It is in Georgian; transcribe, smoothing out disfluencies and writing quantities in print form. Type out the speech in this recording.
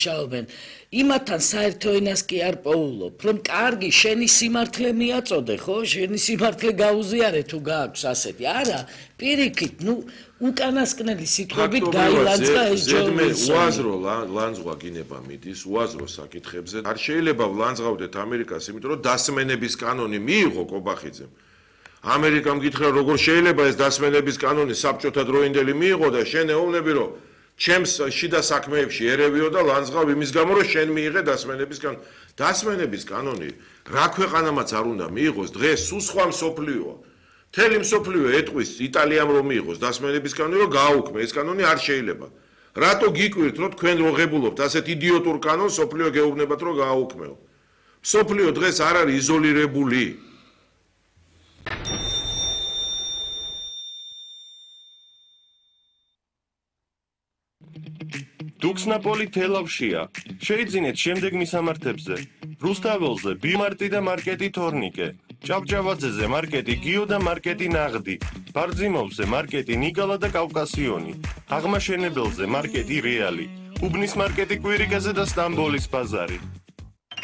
მუშაობენ. იმათთან საერთო ენას კი არ პოულობ, რომ კარგი შენი სიმართლე მიაწოდე, ხო? შენი სიმართლე გაუზიარე თუ გააქვს ასეთი. არა, პირიქით, უკანასკნელი სიტყვებით გაილანძღა ეს ჯორჯ უაზრო ლანძღვა გინება მიდის, უაზრო საკითხებზე. არ შეიძლება ვლანძღავდეთ ამერიკას, იმიტომ რომ დასმენების კანონი მიიღო კობახიძემ. ამერიკამ გითხრა, როგორ შეიძლება ეს დასმენების კანონი საბჭოთა დროინდელი მიიღო და შენ ეუბნები, რომ ჩემს შიდა საქმეებში ერევიო და ლანძღავ იმის გამო, რომ შენ მიიღე დასმენების კანონი. დასმენების კანონი რა ქვეყანამაც არ უნდა მიიღოს, დღეს სულ სხვა მსოფლიოა. მთელი მსოფლიო ეტყვის იტალიამ რომ მიიღოს დასმენების კანონი, რომ გააუქმე, ეს კანონი არ შეიძლება. რატო გიკვირთ, რომ თქვენ როღებულობთ ასეთ იდიოტურ კანონს, მსოფლიო გეუბნებათ, რომ გააუქმეო. მსოფლიო დღეს არ არის იზოლირებული. დუქსნაპოლი თელავშია. შეიძინეთ შემდეგ მისამართებზე. რუსთაველზე ბიმარტი და მარკეტი თორნიკე. ჭავჭავაძეზე მარკეტი გიო და მარკეტი ნაღდი. ბარძიმოვზე მარკეტი ნიგალა და კავკასიონი. აღმაშენებელზე მარკეტი რეალი. უბნის მარკეტი კვირიკაზე და სტამბოლის ბაზარი.